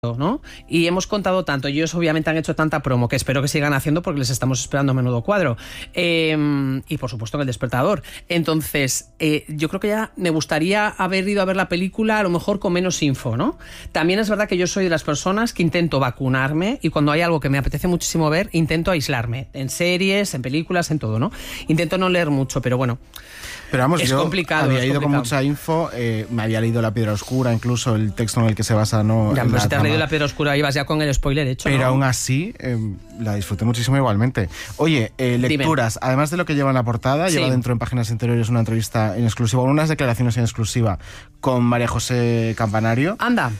¿no? Y hemos contado tanto, ellos obviamente han hecho tanta promo que espero que sigan haciendo porque les estamos esperando a menudo cuadro, y por supuesto en El Despertador. Entonces yo creo que ya me gustaría haber ido a ver la película a lo mejor con menos info, ¿no? También es verdad que yo soy de las personas que intento vacunarme y cuando hay algo que me apetece muchísimo ver, intento aislarme, en series, en películas, en todo, ¿no? Intento no leer mucho, pero bueno, pero vamos, es yo complicado. Había ido con mucha info, me había leído La Piedra Oscura, incluso el texto en el que se basa, ¿no? Ya, pero si te has leído La Piedra Oscura ibas ya con el spoiler hecho, pero ¿no? aún así la disfruté muchísimo igualmente. Oye, lecturas, Dime. Además de lo que lleva en la portada, Sí. lleva dentro en Páginas Interiores una entrevista en exclusiva, unas declaraciones en exclusiva con María José Campanario. Anda.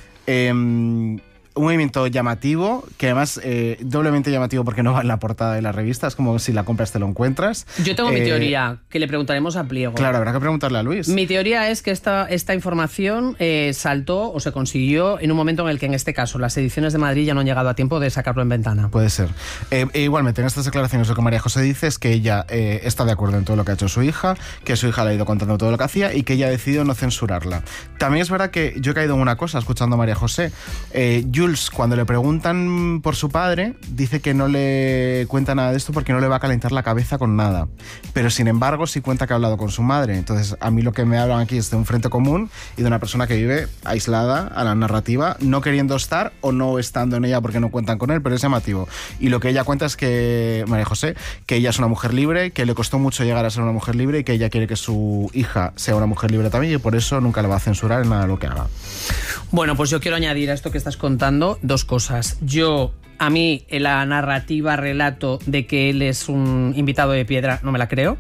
Un movimiento llamativo, que además doblemente llamativo porque no va en la portada de la revista, es como si la compras te lo encuentras. Yo tengo mi teoría, que le preguntaremos a Pliego. Claro, habrá que preguntarle a Luis. Mi teoría es que esta información saltó o se consiguió en un momento en el que, en este caso, las ediciones de Madrid ya no han llegado a tiempo de sacarlo en ventana. Puede ser. Igualmente, en estas declaraciones lo que María José dice es que ella está de acuerdo en todo lo que ha hecho su hija, que su hija le ha ido contando todo lo que hacía y que ella ha decidido no censurarla. También es verdad que yo he caído en una cosa escuchando a María José. Jules, cuando le preguntan por su padre, dice que no le cuenta nada de esto porque no le va a calentar la cabeza con nada. Pero sin embargo sí cuenta que ha hablado con su madre. Entonces a mí lo que me hablan aquí es de un frente común y de una persona que vive aislada a la narrativa, no queriendo estar o no estando en ella porque no cuentan con él, pero es llamativo. Y lo que ella cuenta es que, María José, que ella es una mujer libre, que le costó mucho llegar a ser una mujer libre y que ella quiere que su hija sea una mujer libre también y por eso nunca le va a censurar en nada de lo que haga. Bueno, pues yo quiero añadir a esto que estás contando dos cosas. A mí, la narrativa, relato de que él es un invitado de piedra, no me la creo.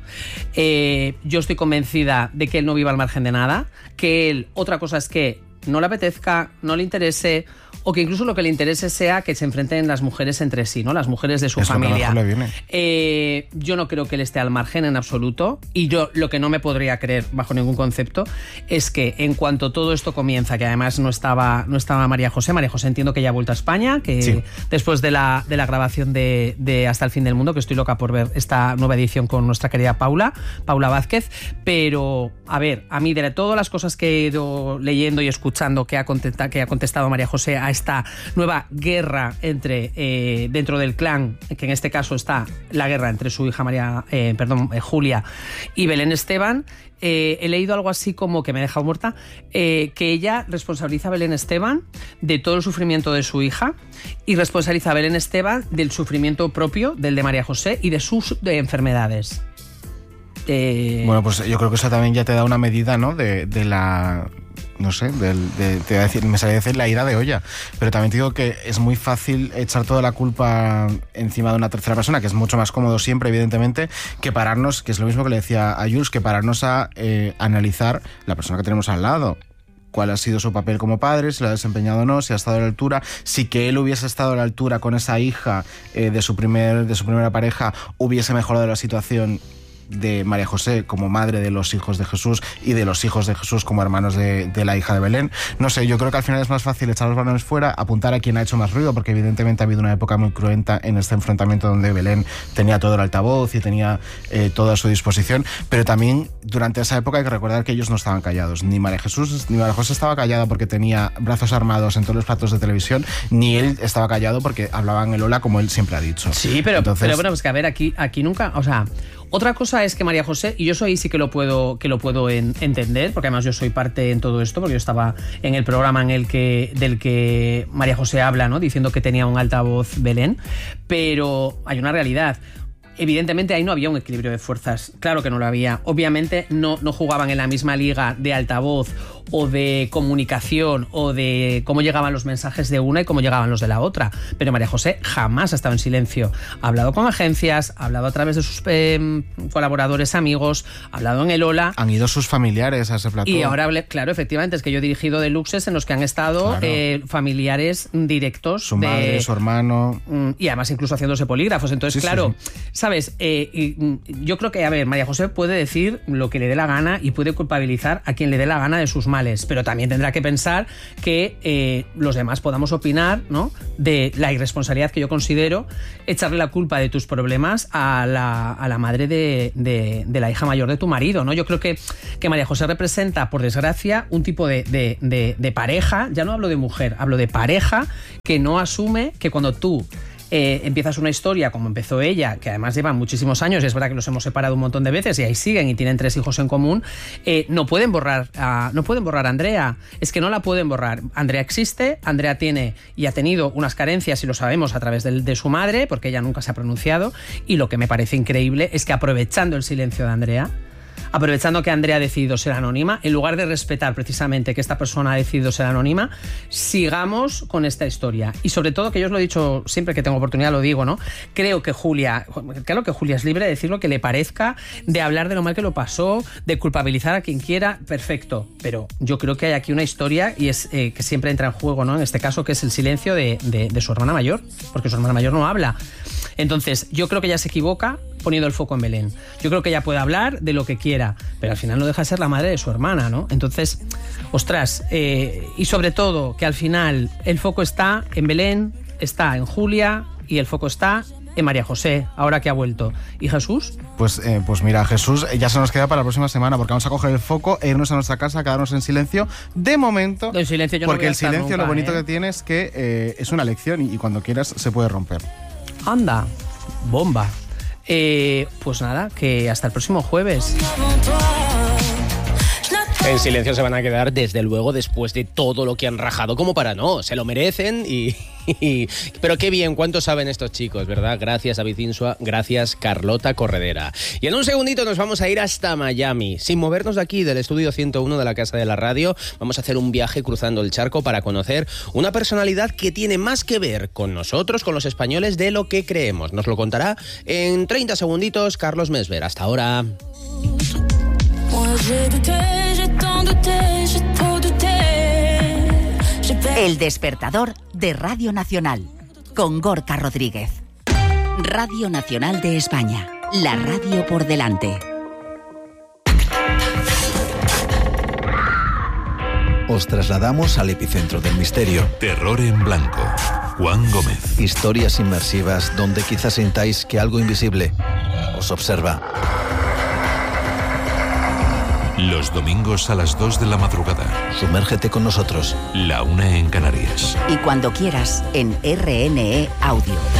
Yo estoy convencida de que él no viva al margen de nada, que él, otra cosa es que no le apetezca, no le interese, o que incluso lo que le interese sea que se enfrenten las mujeres entre sí, ¿no? Las mujeres de su familia. Lo que mejor le viene. Yo no creo que él esté al margen en absoluto, y yo lo que no me podría creer bajo ningún concepto es que en cuanto todo esto comienza, que además no estaba María José entiendo que ya ha vuelto a España, que sí, después de la grabación de Hasta el fin del mundo, que estoy loca por ver esta nueva edición con nuestra querida Paula Vázquez, pero a ver, a mí de todas las cosas que he ido leyendo y escuchando que ha contestado María José a esta nueva guerra dentro del clan, que en este caso está la guerra entre su hija Julia y Belén Esteban, he leído algo así como, que me ha dejado muerta, que ella responsabiliza a Belén Esteban de todo el sufrimiento de su hija y responsabiliza a Belén Esteban del sufrimiento propio, del de María José, y de sus enfermedades. Bueno, pues yo creo que eso también ya te da una medida, ¿no? De la... No sé, te voy a decir, me salía a decir la ira de olla, pero también te digo que es muy fácil echar toda la culpa encima de una tercera persona, que es mucho más cómodo siempre, evidentemente, que pararnos, que es lo mismo que le decía a Jules, que pararnos a analizar la persona que tenemos al lado. Cuál ha sido su papel como padre, si lo ha desempeñado o no, si ha estado a la altura, si que él hubiese estado a la altura con esa hija de su primera pareja, hubiese mejorado la situación de María José como madre de los hijos de Jesús y de los hijos de Jesús como hermanos de la hija de Belén. No sé, yo creo que al final es más fácil echar los balones fuera, apuntar a quien ha hecho más ruido, porque evidentemente ha habido una época muy cruenta en este enfrentamiento donde Belén tenía todo el altavoz y tenía todo a su disposición, pero también durante esa época hay que recordar que ellos no estaban callados, ni María Jesús ni María José estaba callada porque tenía brazos armados en todos los platos de televisión, ni él estaba callado porque hablaba en el hola como él siempre ha dicho. Sí, pero bueno, pues que a ver, aquí nunca, o sea, otra cosa es que María José, y yo eso ahí sí que lo puedo entender, porque además yo soy parte en todo esto, porque yo estaba en el programa del que María José habla, ¿no? Diciendo que tenía un altavoz Belén, pero hay una realidad. Evidentemente ahí no había un equilibrio de fuerzas, claro que no lo había. Obviamente no jugaban en la misma liga de altavoz o de comunicación o de cómo llegaban los mensajes de una y cómo llegaban los de la otra. Pero María José jamás ha estado en silencio. Ha hablado con agencias, ha hablado a través de sus colaboradores, amigos, ha hablado en el Hola. Han ido sus familiares a ese plató. Y ahora, claro, efectivamente, es que yo he dirigido deluxes en los que han estado familiares directos. Su madre, su hermano. Y además incluso haciéndose polígrafos. Entonces, sí, claro, sí. ¿sabes? Yo creo que, a ver, María José puede decir lo que le dé la gana y puede culpabilizar a quien le dé la gana de sus males, pero también tendrá que pensar que los demás podamos opinar, ¿no?, de la irresponsabilidad que yo considero echarle la culpa de tus problemas a la madre de la hija mayor de tu marido, ¿no? Yo creo que María José representa, por desgracia, un tipo de pareja, ya no hablo de mujer, hablo de pareja, que no asume que cuando tú empiezas una historia como empezó ella, que además llevan muchísimos años, y es verdad que los hemos separado un montón de veces y ahí siguen y tienen 3 hijos en común, no pueden borrar a Andrea, es que no la pueden borrar. Andrea existe, Andrea tiene y ha tenido unas carencias y lo sabemos a través de su madre, porque ella nunca se ha pronunciado, y lo que me parece increíble es que, aprovechando el silencio de Andrea, aprovechando que Andrea ha decidido ser anónima, en lugar de respetar precisamente que esta persona ha decidido ser anónima, sigamos con esta historia. Y sobre todo, que yo os lo he dicho siempre que tengo oportunidad, lo digo, ¿no? Creo que Julia es libre de decir lo que le parezca, de hablar de lo mal que lo pasó, de culpabilizar a quien quiera, perfecto. Pero yo creo que hay aquí una historia y es que siempre entra en juego, ¿no?, en este caso, que es el silencio de su hermana mayor, porque su hermana mayor no habla. Entonces, yo creo que ella se equivoca poniendo el foco en Belén. Yo creo que ella puede hablar de lo que quiera, pero al final no deja de ser la madre de su hermana, ¿no? Entonces, ostras, y sobre todo que al final el foco está en Belén, está en Julia y el foco está en María José, ahora que ha vuelto. ¿Y Jesús? Pues mira, Jesús ya se nos queda para la próxima semana, porque vamos a coger el foco e irnos a nuestra casa, quedarnos en silencio de momento, en silencio yo no porque voy a el silencio nunca, lo bonito que tiene es que es una lección y cuando quieras se puede romper. Anda, bomba. Pues nada, que hasta el próximo jueves. En silencio se van a quedar, desde luego, después de todo lo que han rajado, como para no, se lo merecen pero qué bien, cuánto saben estos chicos, ¿verdad? Gracias, David Insua, gracias, Carlota Corredera. Y en un segundito nos vamos a ir hasta Miami. Sin movernos de aquí, del estudio 101 de la Casa de la Radio, vamos a hacer un viaje cruzando el charco para conocer una personalidad que tiene más que ver con nosotros, con los españoles, de lo que creemos. Nos lo contará en 30 segunditos Carlos Mesver. Hasta ahora. El despertador de Radio Nacional, con Gorka Rodríguez. Radio Nacional de España, la radio por delante. Os trasladamos al epicentro del misterio. Terror en blanco. Juan Gómez. Historias inmersivas donde quizás sintáis que algo invisible os observa. Los domingos a las 2 de la madrugada. Sumérgete con nosotros. La 1 en Canarias. Y cuando quieras, en RNE Audio.